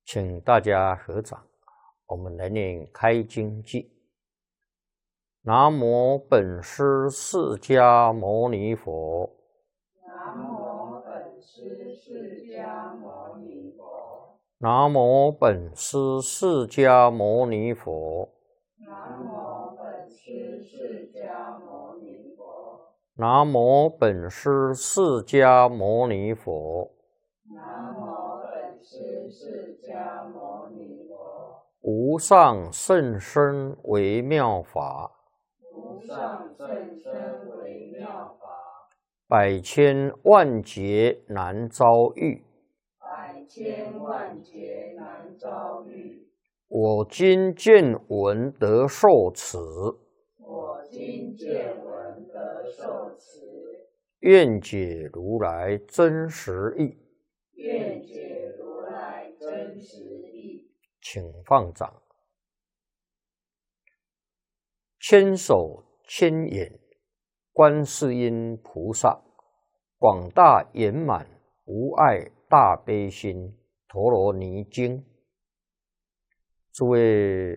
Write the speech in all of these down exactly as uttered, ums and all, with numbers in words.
请大家合掌，我们来念开经偈。南无本师释迦牟尼佛。 南无本师释迦牟尼佛。 南无本师释迦牟尼佛。 南无本师释迦牟尼佛。 南无本师释迦牟尼佛。 南无本师释迦牟尼佛。 无上甚深微妙法， 无上甚深微妙法， 百千万劫难遭遇。 百千万劫难遭遇。 我今见闻得受持， 我今见闻得受持， 愿解如来真实义。 愿解如来真实义。 请放掌。千手千眼观世音菩萨，广大圆满无碍大悲心陀罗尼经。诸位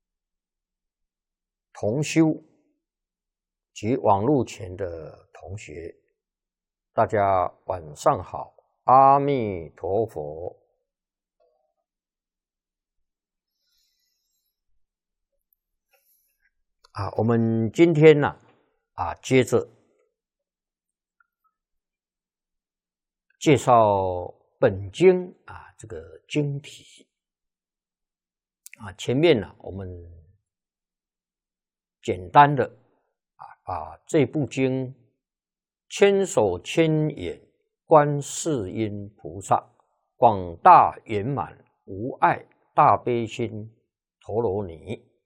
同修及网络前的同学，大家晚上好，阿弥陀佛。啊，我们今天呢，啊，接着介绍本经啊这个经题。啊，前面呢，我们简单的啊把这部经千手千眼观世音菩萨，广大圆满无碍大悲心陀罗尼